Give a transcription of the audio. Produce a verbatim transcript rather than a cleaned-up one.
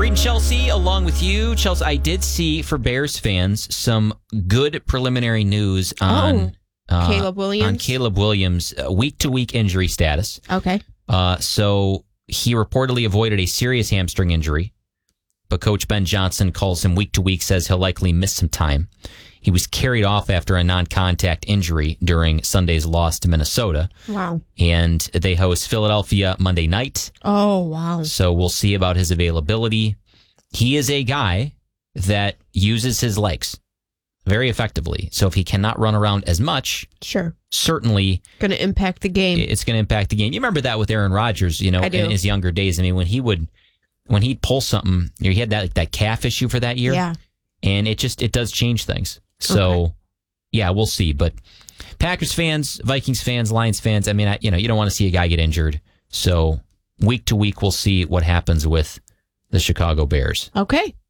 Reading Chelsea along with you. Chelsea, I did see for Bears fans some good preliminary news on oh, uh, Caleb Williams. On Caleb Williams' uh, week-to-week injury status. Okay. Uh, so he reportedly avoided a serious hamstring injury, but Coach Ben Johnson calls him week-to-week, says he'll likely miss some time. He was carried off after a non-contact injury during Sunday's loss to Minnesota. Wow. And they host Philadelphia Monday night. Oh, wow. So we'll see about his availability. He is a guy that uses his legs very effectively. So if he cannot run around as much, sure, certainly going to impact the game. It's going to impact the game. You remember that with Aaron Rodgers, you know, I do. in his younger days. I mean, when he would, when he'd pull something, you know, he had that, like, that calf issue for that year. Yeah. And it just, it does change things. So, okay. yeah, we'll see. But Packers fans, Vikings fans, Lions fans, I mean, I, you know, you don't want to see a guy get injured. So week to week, we'll see what happens with the Chicago Bears. Okay.